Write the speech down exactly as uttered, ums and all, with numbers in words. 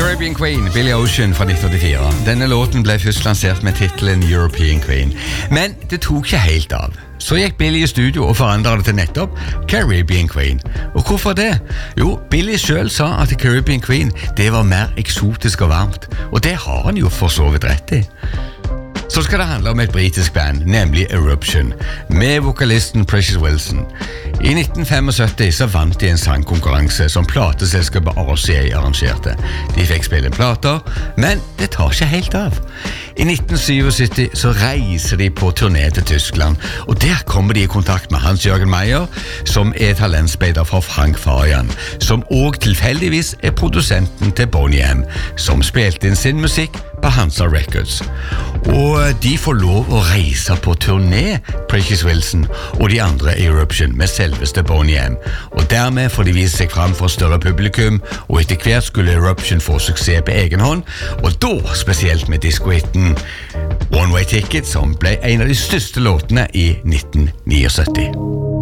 Caribbean Queen, Billy Ocean fra nitten åttifire. Denne låten ble først lansert med titlen European Queen. Men det tok ikke helt av. Så gikk Billy i studio og forandret det til nettopp Caribbean Queen. Og hvorfor det? Jo, Billy selv sa at Caribbean Queen det var mer eksotisk og varmt. Og det har han jo for så vidt rett i. Så skal det handle om et britisk band, nemlig Eruption, med vokalisten Precious Wilson. I nitten syttifem så vant de en sangkonkurranse som plateselskapet R C A arrangerte. De fikk spille plater, men det tar ikke helt av. I nitten syttisju så reiser de på turné til Tyskland, og der kommer de i kontakt med Hans-Jørgen Meyer, som er talentspeider for Frank Farian, som også tilfeldigvis er produsenten til Boney M, som spilte inn sin musikk på Hansa Records. Og de får lov å reise på turné, Precious Wilson og de andre i Eruption med selveste Boney M. Og dermed får de vise seg fram for større publikum, og etter hvert skulle Eruption få suksess på egen hånd, og da spesielt med disco-hitten One Way Ticket, som ble en av de største låtene i nitten syttioni.